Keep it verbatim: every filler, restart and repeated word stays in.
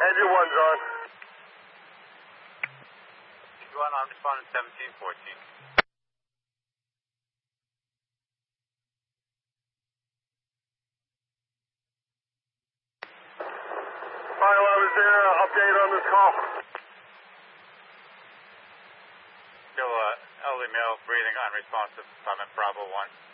Engine one's on. Engine one on responding seventeen fourteen. Philo, is there an update on this call? Still uh, elderly male breathing unresponsive. I'm at Bravo one.